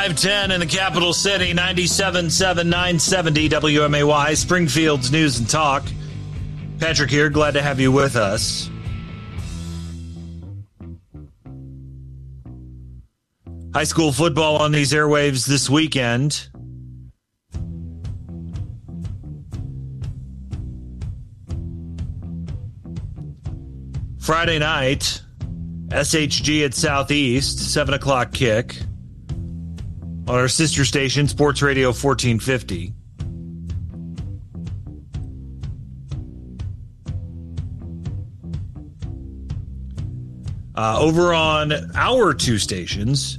5:10 in the capital city, 97.7, 970 WMAY, Springfield's News and Talk. Patrick here, glad to have you with us. High school football on these airwaves this weekend. Friday night, SHG at Southeast, 7 o'clock kick. On our sister station, Sports Radio 1450. Over on our two stations,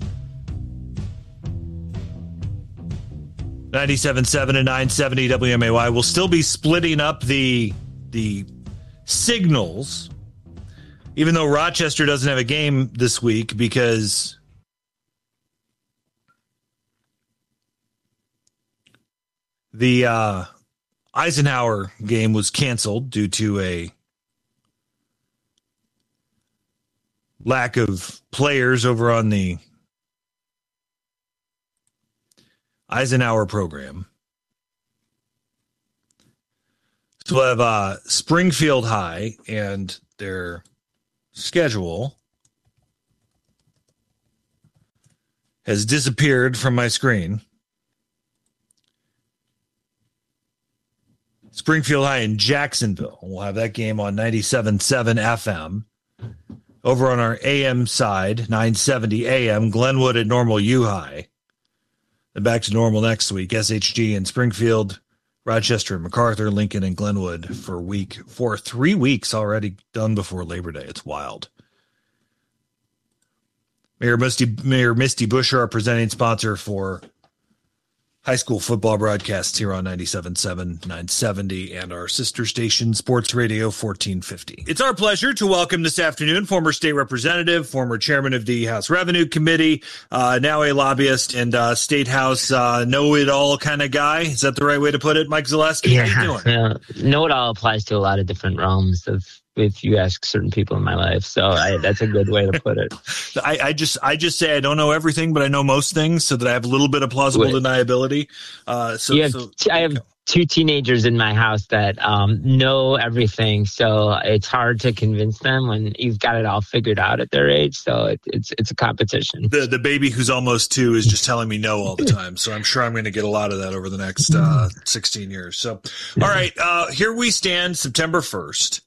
97.7 and 970 WMAY, we'll still be splitting up the signals, even though Rochester doesn't have a game this week because the Eisenhower game was canceled due to a lack of players over on the Eisenhower program. So we'll have Springfield High, and their schedule has disappeared from my screen. Springfield High in Jacksonville. We'll have that game on 97.7 FM. Over on our AM side, 970 AM, Glenwood at Normal U High. And back to normal next week, SHG in Springfield, Rochester and MacArthur, Lincoln and Glenwood for 3 weeks already done before Labor Day. It's wild. Mayor Misty Busher, our presenting sponsor for high school football broadcasts here on 97.7, 970, and our sister station, Sports Radio 1450. It's our pleasure to welcome this afternoon former state representative, former chairman of the House Revenue Committee, now a lobbyist and state house know-it-all kind of guy. Is that the right way to put it, Mike Zaleski? Yeah, how you doing? Know-it-all applies to a lot of different realms if you ask certain people in my life. So that's a good way to put it. I just say I don't know everything, but I know most things so that I have a little bit of plausible deniability. I have two teenagers in my house that know everything. So it's hard to convince them when you've got it all figured out at their age. So it's a competition. The baby who's almost 2 is just telling me no all the time. So I'm sure I'm going to get a lot of that over the next 16 years. So, all right, here we stand, September 1st.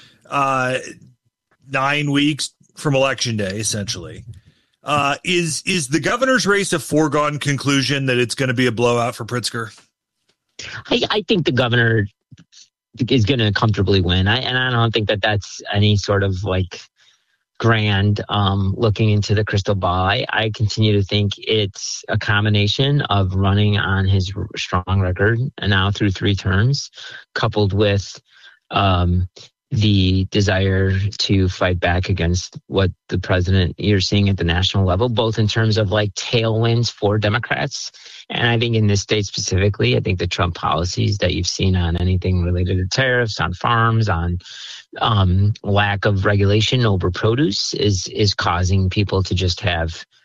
9 weeks from Election Day, essentially. Is the governor's race a foregone conclusion that it's going to be a blowout for Pritzker? I think the governor is going to comfortably win. I don't think that that's any sort of like grand looking into the crystal ball. I continue to think it's a combination of running on his strong record and now through 3 terms, coupled with the desire to fight back against what the president you're seeing at the national level, both in terms of like tailwinds for Democrats. And I think in this state specifically, I think the Trump policies that you've seen on anything related to tariffs, on farms, on lack of regulation over produce is causing people to just have